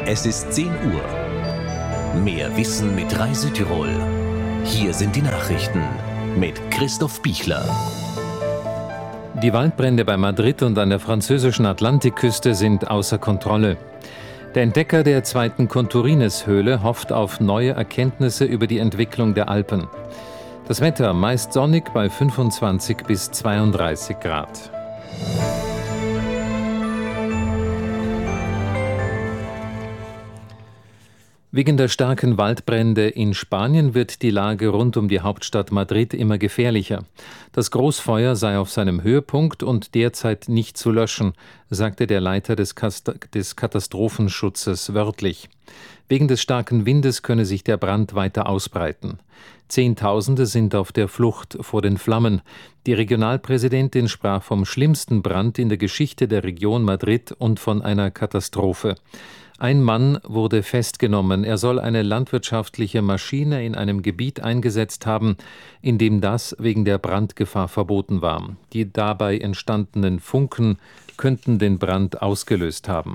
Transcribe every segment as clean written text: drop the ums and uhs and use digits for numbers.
Es ist 10 Uhr. Mehr Wissen mit Rai Südtirol. Hier sind die Nachrichten mit Christoph Bichler. Die Waldbrände bei Madrid und an der französischen Atlantikküste sind außer Kontrolle. Der Entdecker der zweiten Conturines-Höhle hofft auf neue Erkenntnisse über die Entwicklung der Alpen. Das Wetter meist sonnig bei 25 bis 32 Grad. Wegen der starken Waldbrände in Spanien wird die Lage rund um die Hauptstadt Madrid immer gefährlicher. Das Großfeuer sei auf seinem Höhepunkt und derzeit nicht zu löschen, sagte der Leiter des Katastrophenschutzes wörtlich. Wegen des starken Windes könne sich der Brand weiter ausbreiten. Zehntausende sind auf der Flucht vor den Flammen. Die Regionalpräsidentin sprach vom schlimmsten Brand in der Geschichte der Region Madrid und von einer Katastrophe. Ein Mann wurde festgenommen. Er soll eine landwirtschaftliche Maschine in einem Gebiet eingesetzt haben, in dem das wegen der Brandgefahr verboten war. Die dabei entstandenen Funken könnten den Brand ausgelöst haben.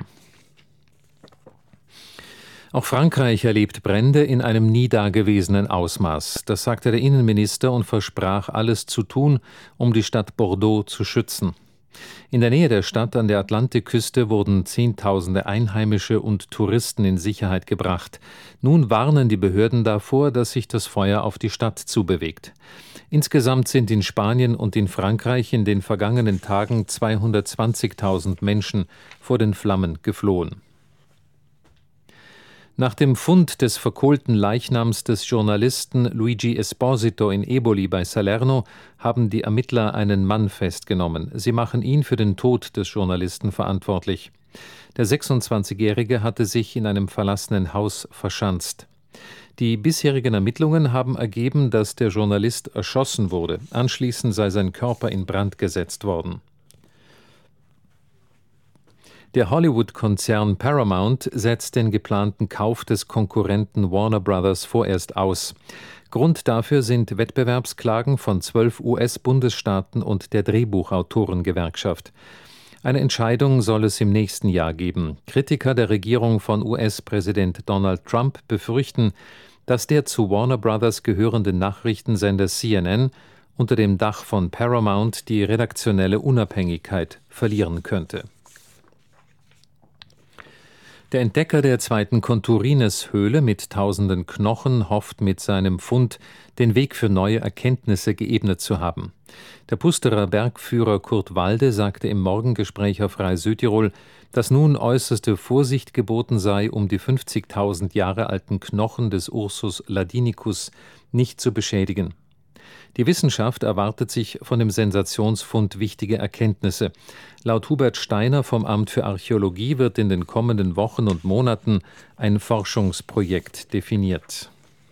Auch Frankreich erlebt Brände in einem nie dagewesenen Ausmaß. Das sagte der Innenminister und versprach, alles zu tun, um die Stadt Bordeaux zu schützen. In der Nähe der Stadt an der Atlantikküste wurden Zehntausende Einheimische und Touristen in Sicherheit gebracht. Nun warnen die Behörden davor, dass sich das Feuer auf die Stadt zubewegt. Insgesamt sind in Spanien und in Frankreich in den vergangenen Tagen 220.000 Menschen vor den Flammen geflohen. Nach dem Fund des verkohlten Leichnams des Journalisten Luigi Esposito in Eboli bei Salerno haben die Ermittler einen Mann festgenommen. Sie machen ihn für den Tod des Journalisten verantwortlich. Der 26-Jährige hatte sich in einem verlassenen Haus verschanzt. Die bisherigen Ermittlungen haben ergeben, dass der Journalist erschossen wurde. Anschließend sei sein Körper in Brand gesetzt worden. Der Hollywood-Konzern Paramount setzt den geplanten Kauf des Konkurrenten Warner Brothers vorerst aus. Grund dafür sind Wettbewerbsklagen von 12 US-Bundesstaaten und der Drehbuchautorengewerkschaft. Eine Entscheidung soll es im nächsten Jahr geben. Kritiker der Regierung von US-Präsident Donald Trump befürchten, dass der zu Warner Brothers gehörende Nachrichtensender CNN unter dem Dach von Paramount die redaktionelle Unabhängigkeit verlieren könnte. Der Entdecker der zweiten Conturines-Höhle mit tausenden Knochen hofft mit seinem Fund, den Weg für neue Erkenntnisse geebnet zu haben. Der Pusterer Bergführer Kurt Walde sagte im Morgengespräch auf Rai Südtirol, dass nun äußerste Vorsicht geboten sei, um die 50.000 Jahre alten Knochen des Ursus ladinicus nicht zu beschädigen. Die Wissenschaft erwartet sich von dem Sensationsfund wichtige Erkenntnisse. Laut Hubert Steiner vom Amt für Archäologie wird in den kommenden Wochen und Monaten ein Forschungsprojekt definiert.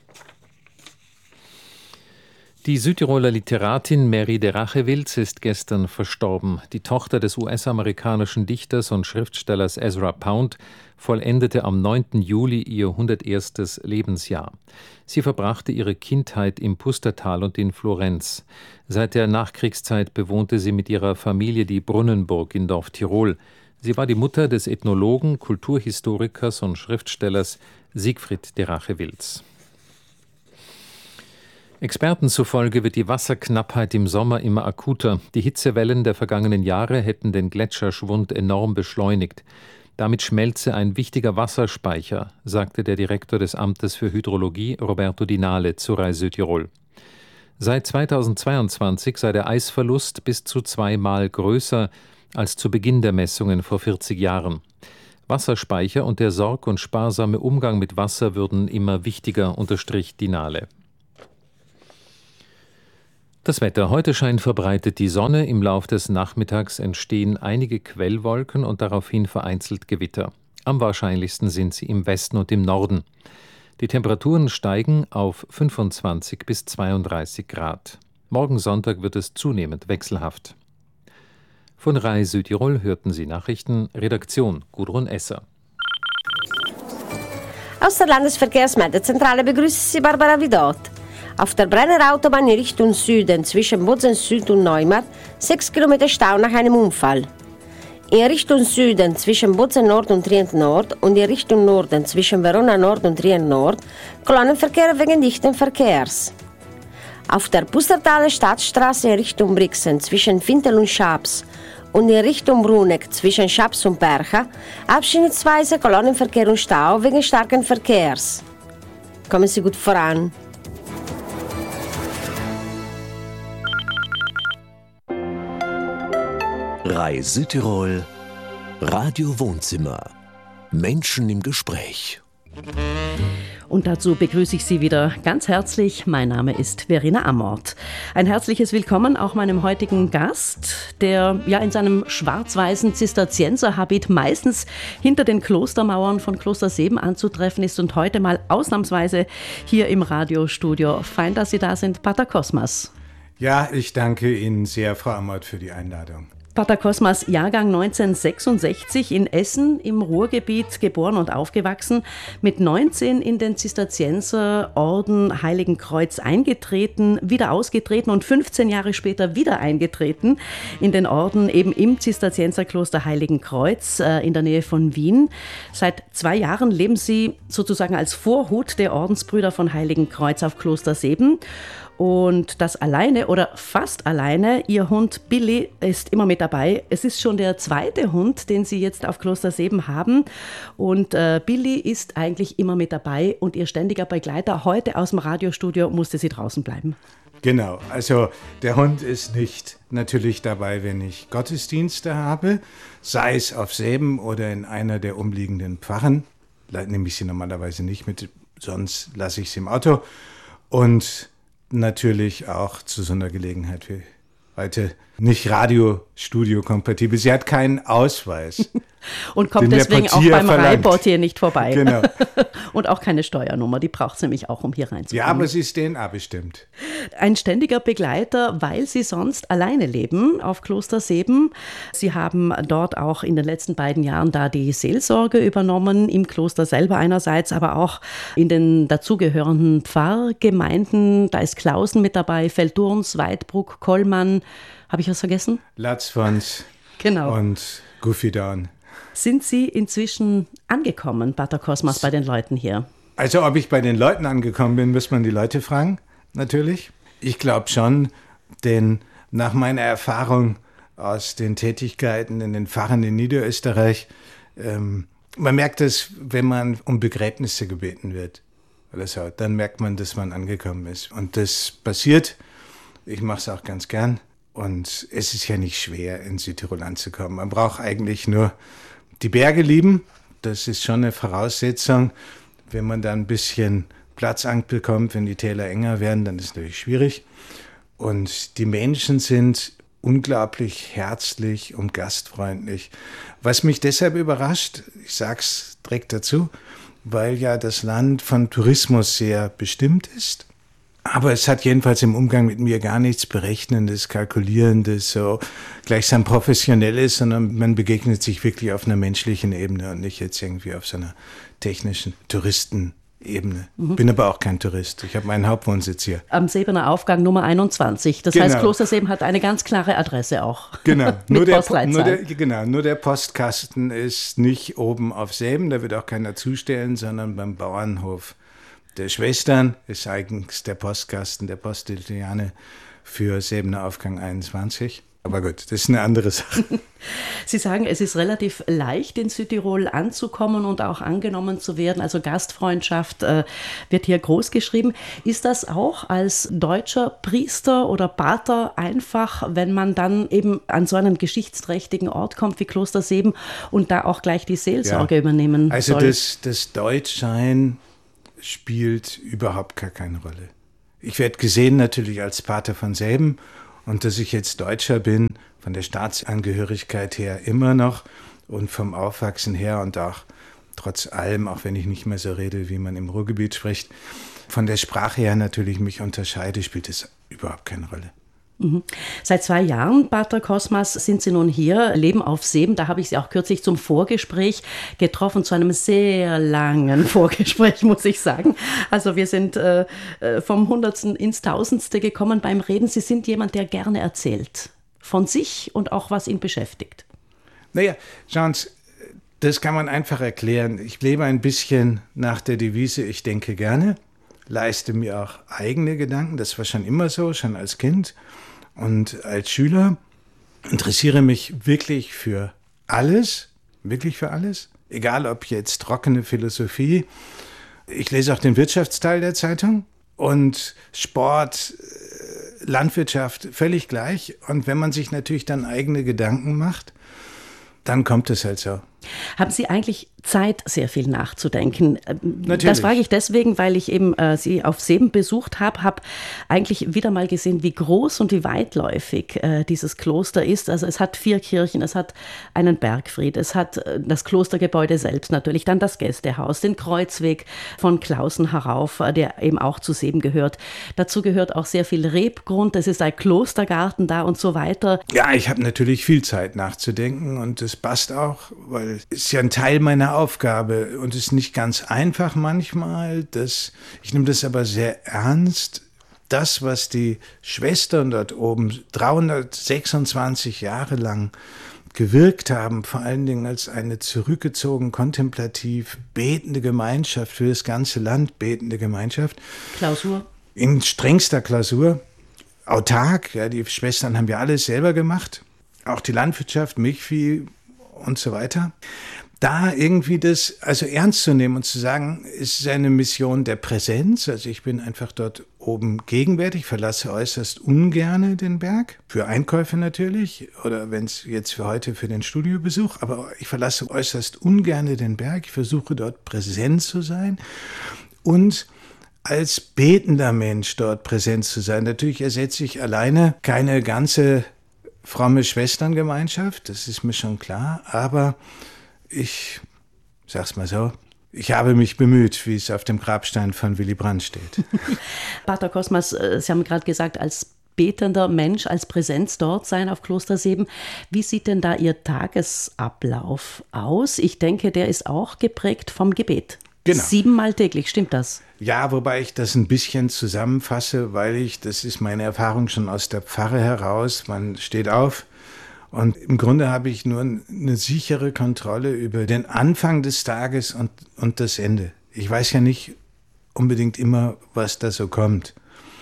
Die Südtiroler Literatin Mary de Rachewilz ist gestern verstorben. Die Tochter des US-amerikanischen Dichters und Schriftstellers Ezra Pound vollendete am 9. Juli ihr 101. Lebensjahr. Sie verbrachte ihre Kindheit im Pustertal und in Florenz. Seit der Nachkriegszeit bewohnte sie mit ihrer Familie die Brunnenburg in Dorf Tirol. Sie war die Mutter des Ethnologen, Kulturhistorikers und Schriftstellers Siegfried de Rachewilz. Experten zufolge wird die Wasserknappheit im Sommer immer akuter. Die Hitzewellen der vergangenen Jahre hätten den Gletscherschwund enorm beschleunigt. Damit schmelze ein wichtiger Wasserspeicher, sagte der Direktor des Amtes für Hydrologie Roberto Di Nale zu Rai Südtirol. Seit 2022 sei der Eisverlust bis zu 2-mal größer als zu Beginn der Messungen vor 40 Jahren. Wasserspeicher und der sorg- und sparsame Umgang mit Wasser würden immer wichtiger, unterstrich Di Nale. Das Wetter. Heute scheint verbreitet die Sonne. Im Lauf des Nachmittags entstehen einige Quellwolken und daraufhin vereinzelt Gewitter. Am wahrscheinlichsten sind sie im Westen und im Norden. Die Temperaturen steigen auf 25 bis 32 Grad. Morgen Sonntag wird es zunehmend wechselhaft. Von Rai Südtirol hörten Sie Nachrichten. Redaktion Gudrun Esser. Aus der Landesverkehrsmeldezentrale begrüßt Sie Barbara Vidot. Auf der Brenner Autobahn in Richtung Süden zwischen Bozen Süd und Neumarkt 6 Kilometer Stau nach einem Unfall. In Richtung Süden zwischen Bozen Nord und Trient Nord und in Richtung Norden zwischen Verona Nord und Trient Nord Kolonnenverkehr wegen dichten Verkehrs. Auf der Pustertaler Stadtstraße in Richtung Brixen zwischen Fintel und Schaps und in Richtung Bruneck zwischen Schaps und Percha abschnittsweise Kolonnenverkehr und Stau wegen starken Verkehrs. Kommen Sie gut voran. Rai Südtirol, Radio Wohnzimmer. Menschen im Gespräch. Und dazu begrüße ich Sie wieder ganz herzlich. Mein Name ist Verena Amort. Ein herzliches Willkommen auch meinem heutigen Gast, der ja in seinem schwarz-weißen Zisterzienserhabit meistens hinter den Klostermauern von Kloster Seeben anzutreffen ist und heute mal ausnahmsweise hier im Radiostudio. Fein, dass Sie da sind, Pater Cosmas. Ja, ich danke Ihnen sehr, Frau Amort, für die Einladung. Pater Cosmas, Jahrgang 1966, in Essen im Ruhrgebiet geboren und aufgewachsen, mit 19 in den Zisterzienserorden Heiligen Kreuz eingetreten, wieder ausgetreten und 15 Jahre später wieder eingetreten in den Orden eben im Zisterzienserkloster Heiligen Kreuz in der Nähe von Wien. Seit 2 Jahren leben Sie sozusagen als Vorhut der Ordensbrüder von Heiligen Kreuz auf Kloster Seeben. Und das alleine oder fast alleine, Ihr Hund Billy ist immer mit dabei. Es ist schon der 2. Hund, den Sie jetzt auf Kloster Seeben haben. Und Billy ist eigentlich immer mit dabei und Ihr ständiger Begleiter. Heute aus dem Radiostudio musste sie draußen bleiben. Genau, also der Hund ist nicht natürlich dabei, wenn ich Gottesdienste habe, sei es auf Seeben oder in einer der umliegenden Pfarren. Nehme ich sie normalerweise nicht mit, sonst lasse ich sie im Auto. Und natürlich auch zu so einer Gelegenheit wie heute nicht Radiostudio-kompatibel. Sie hat keinen Ausweis. Und kommt deswegen auch beim Reihportier nicht vorbei. Genau. Und auch keine Steuernummer, die braucht sie nämlich auch, um hier reinzukommen. Ja, aber sie ist DNA bestimmt. Ein ständiger Begleiter, weil Sie sonst alleine leben auf Kloster Seeben. Sie haben dort auch in den letzten 2 Jahren da die Seelsorge übernommen, im Kloster selber einerseits, aber auch in den dazugehörenden Pfarrgemeinden. Da ist Klausen mit dabei, Velturns, Weidbruck, Kollmann. Habe ich was vergessen? Latzwans genau. Und Guffidan. Sind Sie inzwischen angekommen, Pater Cosmas, bei den Leuten hier? Also ob ich bei den Leuten angekommen bin, muss man die Leute fragen, natürlich. Ich glaube schon, denn nach meiner Erfahrung aus den Tätigkeiten in den Pfarren in Niederösterreich, man merkt es, wenn man um Begräbnisse gebeten wird oder so, dann merkt man, dass man angekommen ist. Und das passiert, ich mache es auch ganz gern. Und es ist ja nicht schwer, in Südtirol anzukommen. Man braucht eigentlich nur die Berge lieben. Das ist schon eine Voraussetzung. Wenn man da ein bisschen Platzangst bekommt, wenn die Täler enger werden, dann ist es natürlich schwierig. Und die Menschen sind unglaublich herzlich und gastfreundlich. Was mich deshalb überrascht, ich sage es direkt dazu, weil ja das Land von Tourismus sehr bestimmt ist. Aber es hat jedenfalls im Umgang mit mir gar nichts Berechnendes, Kalkulierendes, so gleichsam Professionelles, sondern man begegnet sich wirklich auf einer menschlichen Ebene und nicht jetzt irgendwie auf so einer technischen Touristenebene. Bin aber auch kein Tourist. Ich habe meinen Hauptwohnsitz hier. Am Sebener Aufgang Nummer 21. Das heißt, Kloster Seeben hat eine ganz klare Adresse auch. Genau. Nur der Postkasten ist nicht oben auf Seeben, da wird auch keiner zustellen, sondern beim Bauernhof der Schwestern ist eigentlich der Postkasten der Postillane für Sebener Aufgang 21. Aber gut, das ist eine andere Sache. Sie sagen, es ist relativ leicht, in Südtirol anzukommen und auch angenommen zu werden. Also Gastfreundschaft wird hier groß geschrieben. Ist das auch als deutscher Priester oder Pater einfach, wenn man dann eben an so einen geschichtsträchtigen Ort kommt wie Kloster Seeben und da auch gleich die Seelsorge übernehmen soll? Also das Deutschsein spielt überhaupt gar keine Rolle. Ich werde gesehen natürlich als Pater von Seeben und dass ich jetzt Deutscher bin, von der Staatsangehörigkeit her immer noch und vom Aufwachsen her und auch trotz allem, auch wenn ich nicht mehr so rede, wie man im Ruhrgebiet spricht, von der Sprache her natürlich mich unterscheide, spielt es überhaupt keine Rolle. Seit 2 Jahren, Pater Cosmas, sind Sie nun hier, leben auf Seeben. Da habe ich Sie auch kürzlich zum Vorgespräch getroffen, zu einem sehr langen Vorgespräch, muss ich sagen. Also wir sind vom Hundertsten ins Tausendste gekommen beim Reden. Sie sind jemand, der gerne erzählt von sich und auch, was ihn beschäftigt. Naja, schauen Sie, das kann man einfach erklären. Ich lebe ein bisschen nach der Devise, ich denke gerne, leiste mir auch eigene Gedanken. Das war schon immer so, schon als Kind. Und als Schüler interessiere mich wirklich für alles, egal ob jetzt trockene Philosophie. Ich lese auch den Wirtschaftsteil der Zeitung und Sport, Landwirtschaft, völlig gleich. Und wenn man sich natürlich dann eigene Gedanken macht, dann kommt es halt so. Haben Sie eigentlich Zeit, sehr viel nachzudenken? Natürlich. Das frage ich deswegen, weil ich eben Sie auf Seeben besucht habe eigentlich wieder mal gesehen, wie groß und wie weitläufig dieses Kloster ist. Also es hat 4 Kirchen, es hat einen Bergfried, es hat das Klostergebäude selbst natürlich, dann das Gästehaus, den Kreuzweg von Klausen herauf, der eben auch zu Seeben gehört. Dazu gehört auch sehr viel Rebgrund, es ist ein Klostergarten da und so weiter. Ja, ich habe natürlich viel Zeit nachzudenken und das passt auch, weil es ist ja ein Teil meiner Aufgabe und es ist nicht ganz einfach manchmal. Ich nehme das aber sehr ernst. Das, was die Schwestern dort oben 326 Jahre lang gewirkt haben, vor allen Dingen als eine zurückgezogen, kontemplativ betende Gemeinschaft, für das ganze Land betende Gemeinschaft. Klausur. In strengster Klausur, autark, ja, die Schwestern haben ja alles selber gemacht, auch die Landwirtschaft, Milchvieh und so weiter. Da irgendwie das also ernst zu nehmen und zu sagen, es ist eine Mission der Präsenz. Also ich bin einfach dort oben gegenwärtig, verlasse äußerst ungerne den Berg. Für Einkäufe natürlich oder wenn es jetzt für heute für den Studiobesuch. Aber ich verlasse äußerst ungerne den Berg. Ich versuche dort präsent zu sein und als betender Mensch dort präsent zu sein. Natürlich ersetze ich alleine keine ganze fromme Schwesterngemeinschaft, das ist mir schon klar, aber ich sag's mal so, ich habe mich bemüht, wie es auf dem Grabstein von Willy Brandt steht. Pater Cosmas, Sie haben gerade gesagt, als betender Mensch, als Präsenz dort sein auf Kloster Seeben. Wie sieht denn da Ihr Tagesablauf aus? Ich denke, der ist auch geprägt vom Gebet. Genau. 7-mal täglich, stimmt das? Ja, wobei ich das ein bisschen zusammenfasse, das ist meine Erfahrung schon aus der Pfarre heraus, man steht auf und im Grunde habe ich nur eine sichere Kontrolle über den Anfang des Tages und das Ende. Ich weiß ja nicht unbedingt immer, was da so kommt.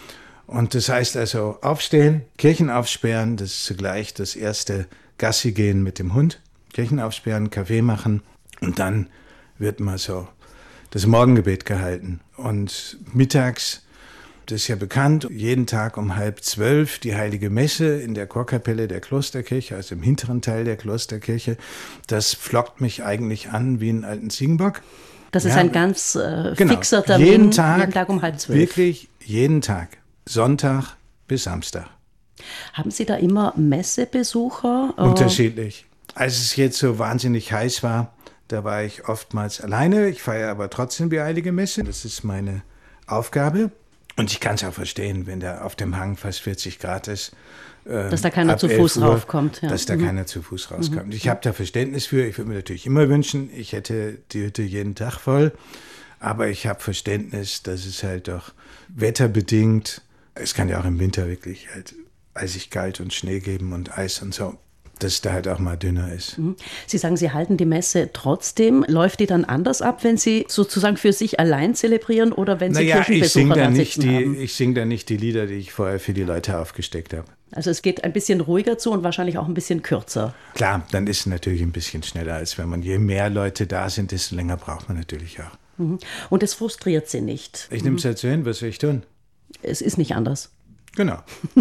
Und das heißt also aufstehen, Kirchen aufsperren, das ist zugleich das erste Gassi gehen mit dem Hund, Kirchen aufsperren, Kaffee machen und dann wird mal so das Morgengebet gehalten. Und mittags, das ist ja bekannt, jeden Tag um 11:30 die Heilige Messe in der Chorkapelle der Klosterkirche, also im hinteren Teil der Klosterkirche. Das flockt mich eigentlich an wie einen alten Ziegenbock. Das ist ein ganz fixer Termin, jeden Tag um 11:30. Wirklich jeden Tag, Sonntag bis Samstag. Haben Sie da immer Messebesucher? Unterschiedlich. Als es jetzt so wahnsinnig heiß war, da war ich oftmals alleine. Ich feiere aber trotzdem die Heilige Messe. Das ist meine Aufgabe. Und ich kann es auch verstehen, wenn da auf dem Hang fast 40 Grad ist. Dass da keiner zu Fuß raufkommt. Ja. Dass da keiner zu Fuß rauskommt. Ich habe da Verständnis für. Ich würde mir natürlich immer wünschen, ich hätte die Hütte jeden Tag voll. Aber ich habe Verständnis, dass es halt doch wetterbedingt, es kann ja auch im Winter wirklich halt eisig kalt und Schnee geben und Eis und so, dass es da halt auch mal dünner ist. Sie sagen, Sie halten die Messe trotzdem. Läuft die dann anders ab, wenn Sie sozusagen für sich allein zelebrieren oder wenn Sie Kirchenbesucher da sitzen haben? Ich singe da nicht die Lieder, die ich vorher für die Leute aufgesteckt habe. Also es geht ein bisschen ruhiger zu und wahrscheinlich auch ein bisschen kürzer. Klar, dann ist es natürlich ein bisschen schneller, als wenn je mehr Leute da sind, desto länger braucht man natürlich auch. Und es frustriert Sie nicht? Ich nehme es halt so hin, was soll ich tun? Es ist nicht anders. Genau.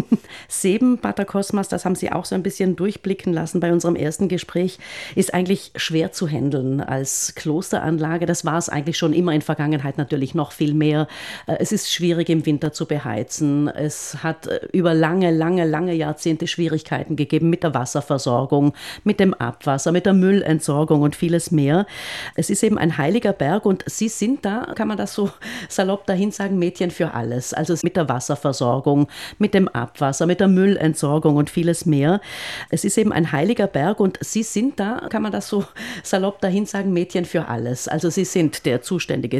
Seeben, Pater Cosmas, das haben Sie auch so ein bisschen durchblicken lassen bei unserem ersten Gespräch, ist eigentlich schwer zu handeln als Klosteranlage. Das war es eigentlich schon immer in Vergangenheit natürlich noch viel mehr. Es ist schwierig im Winter zu beheizen. Es hat über lange Jahrzehnte Schwierigkeiten gegeben mit der Wasserversorgung, mit dem Abwasser, mit der Müllentsorgung und vieles mehr. Es ist eben ein heiliger Berg und Sie sind da, kann man das so salopp dahin sagen, Mädchen für alles. Also mit der Wasserversorgung, mit dem Abwasser, mit der Müllentsorgung und vieles mehr. Es ist eben ein heiliger Berg und Sie sind da, kann man das so salopp dahin sagen, Mädchen für alles. Also Sie sind der zuständige